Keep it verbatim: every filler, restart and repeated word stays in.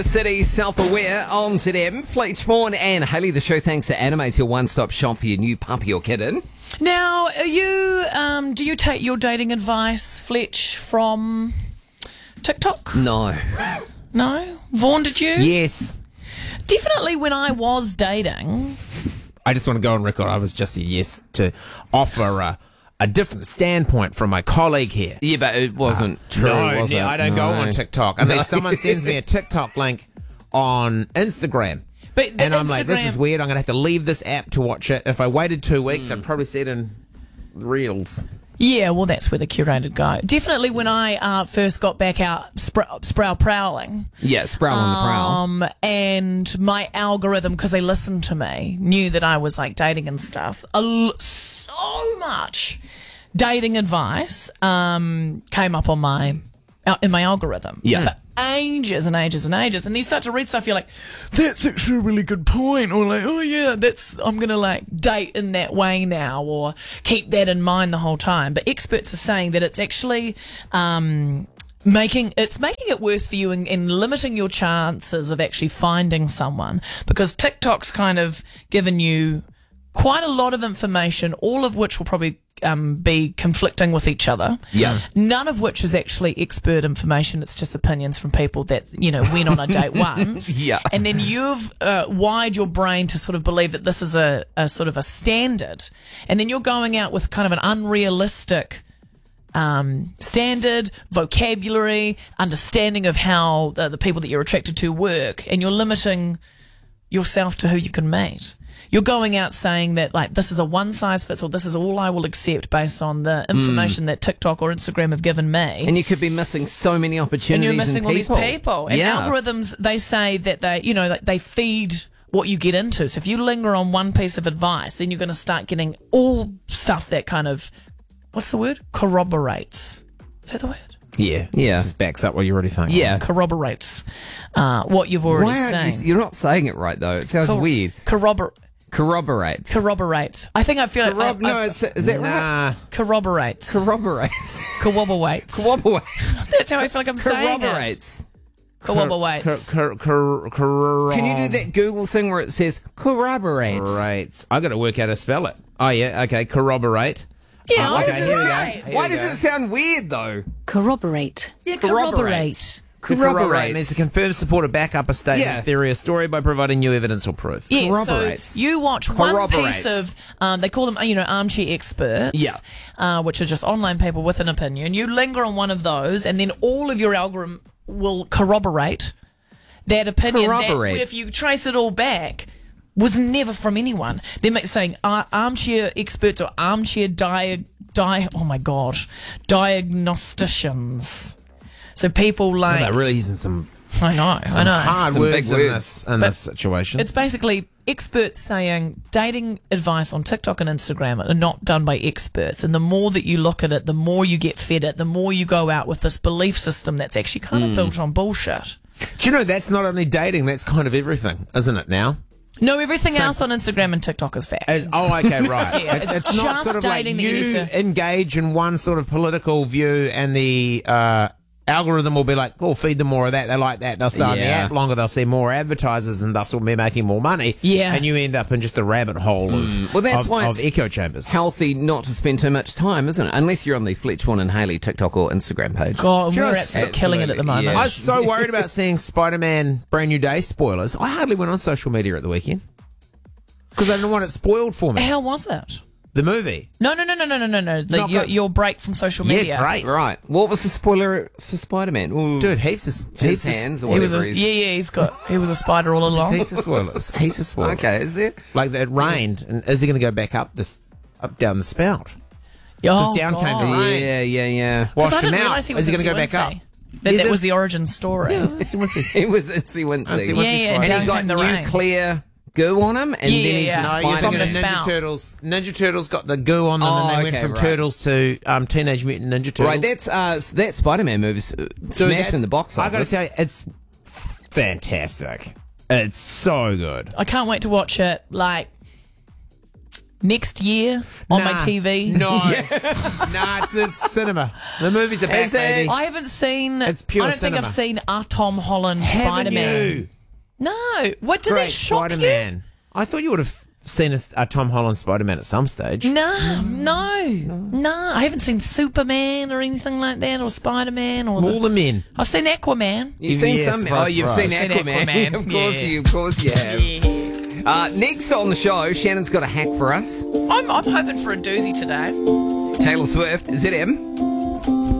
City Self-Aware on Z M. Fleet Vaughan and Hayley, the show thanks to Animate's your one-stop shop for your new puppy or kitten. Now, are you um, do you take your dating advice, Fletch, from TikTok? No. No? Vaughan, did you? Yes. Definitely when I was dating. I just want to go on record. I was just a yes to offer a, a different standpoint from my colleague here. Yeah, but it wasn't Uh, true, no, was yeah, it? I don't no. go on TikTok unless No. someone sends me a TikTok link on Instagram. But the And I'm like, this Instagram- is weird. I'm going to have to leave this app to watch it. If I waited two weeks, Mm. I'd probably see it in Reels. Yeah, well, that's where the curated go. Definitely when I uh, first got back out spr- sprout prowling. Yeah, sprout on the prowl. Um, and my algorithm, because they listened to me, knew that I was like dating and stuff. A l- so much dating advice um, came up on my uh, in my algorithm. Yeah. For ages and ages and ages. And you start to read stuff, you're like, that's actually a really good point. Or like, oh yeah, that's, I'm going to like date in that way now, or keep that in mind the whole time. But experts are saying that it's actually, um, making, it's making it worse for you and, and limiting your chances of actually finding someone, because TikTok's kind of given you quite a lot of information, all of which will probably um, be conflicting with each other. Yeah. None of which is actually expert information. It's just opinions from people that, you know, went on a date once. Yeah. And then you've uh, wired your brain to sort of believe that this is a, a sort of a standard. And then you're going out with kind of an unrealistic um, standard, vocabulary, understanding of how the, the people that you're attracted to work. And you're limiting yourself to who you can mate. You're going out saying that, like, this is a one size fits all, this is all I will accept based on the information mm. that TikTok or Instagram have given me. And you could be missing so many opportunities. And you're missing all people. these people. And yeah. algorithms, they say that they, you know, like they feed what you get into. So if you linger on one piece of advice, then you're going to start getting all stuff that kind of, what's the word? Corroborates. Is that the word? Yeah. Yeah. Just backs up what you already think. Yeah. Corroborates uh, what you've already Why aren't seen. you, you're not saying it right, though. It sounds Cor- weird. Corrobor- Corroborates. corroborates. I think I feel like Corrob- I, no, I, it's, is that right? Nah. corroborates. Corroborates. Corroborates. Corroborates. That's how I feel like I'm saying it. Corroborates. Corroborates. Cor- cor- cor- Can you do that Google thing where it says corroborates? Corroborates. I got to work out how to spell it. Oh yeah, okay. Corroborate. Yeah, Oh, I Why, okay, does, was it here we gonna sound, go. say. Here why we does go. it sound weird, though? Corroborate. Yeah, Corroborate. corroborate. Corroborate means to confirm, support, or back up a statement, Yeah. theory, or story by providing new evidence or proof. Yeah, Corroborates. so you watch one Corroborates. piece of, um, they call them, you know, armchair experts, Yeah. uh, which are just online people with an opinion. You linger on one of those, and then all of your algorithm will corroborate that opinion. Corroborate. That, if you trace it all back, was never from anyone. They're ma- saying uh, armchair experts or armchair dia, dia, oh my god, diagnosticians. So people like, They're really using some, I know, some I know. hard Some words big in words. this in But this situation. It's basically experts saying dating advice on TikTok and Instagram are not done by experts. And the more that you look at it, the more you get fed it, the more you go out with this belief system that's actually kind of built on bullshit. Do you know that's not only dating? That's kind of everything, isn't it? Now. No, everything So- else on Instagram and TikTok is fact. As, oh, okay, right. Yeah, it's, it's it's not just sort of like dating that you you need to- engage in one sort of political view, and the uh, algorithm will be like, "Oh, feed them more of that. They like that. They'll stay on the Yeah. app longer. They'll see more advertisers, and thus will be making more money." Yeah. and you end up in just a rabbit hole of Well, that's of, why of it's- echo chambers. Healthy not to spend too much time, isn't it? Unless you're on the Fletch Vaughan and Hayley TikTok or Instagram page. God, we're Just- absolutely killing it at the moment. Yeah. I was so worried about seeing Spider-Man Brand New Day spoilers. I hardly went on social media at the weekend because I didn't want it spoiled for me. How was it? The movie. No, no, no, no, no, no, no, no. The, Not your, good. your break from social media. Yeah, great. Right. What was the spoiler for Spider-Man? Ooh, Dude, heaps of, his heaps of, hands or He was whatever a, he's... yeah, yeah, he's got, he was a spider all along. heaps of spoilers. Heaps of spoilers. Okay, is it? Like it rained, and is he going to go back up this, up down the spout? Oh, down came the God. rain. Yeah, yeah, yeah. 'Cause Washed I didn't him out. realise he was Is he going to go back Incy up? Wincy. That, Is that it- was the origin story. It's what's this? He was Incy Wincy. Incy Yeah, yeah, And down he got came the rain. nuclear goo on him, and Yeah, then he's yeah, a yeah. No, you're From thinking the of Ninja spout. Turtles. Ninja Turtles got the goo on them, Oh, and they went okay, from right. Turtles to um, Teenage Mutant Ninja Turtles. Right, that's uh, that Spider-Man movie's uh, Dude, smashed that's- in the box I office. got to tell you, it's fantastic. It's so good. I can't wait to watch it. Like, next year on my Nah. T V. No. nah, it's, it's cinema. The movies are back, Is it? baby. I haven't seen. It's pure I don't think cinema. I've seen a Tom Holland Haven't Spider-Man. you? No. What does Great it shock Spider-Man. I thought you would have seen a, a Tom Holland Spider-Man at some stage. you? No, no, no. I haven't seen Superman or anything like that, or Spider-Man, or All the, the men. I've seen Aquaman. You've seen Yeah, some. surprise, oh, you've surprise. seen Seen Aquaman. Aquaman, of course yeah. you. Of course you have. Yeah. Uh, next on the show, Shannon's got a hack for us. I'm, I'm hoping for a doozy today. Taylor Swift. Is it him?